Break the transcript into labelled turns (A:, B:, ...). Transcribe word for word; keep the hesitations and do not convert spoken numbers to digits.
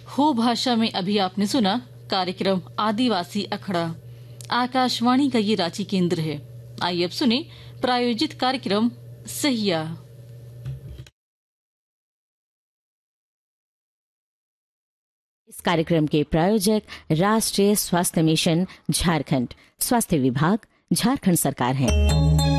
A: हो भाषा में अभी आपने सुना कार्यक्रम आदिवासी अखड़ा। आकाशवाणी का ये रांची केंद्र है। आइए अब सुने प्रायोजित कार्यक्रम सहिया।
B: इस कार्यक्रम के प्रायोजक राष्ट्रीय स्वास्थ्य मिशन झारखंड, स्वास्थ्य विभाग झारखंड सरकार है।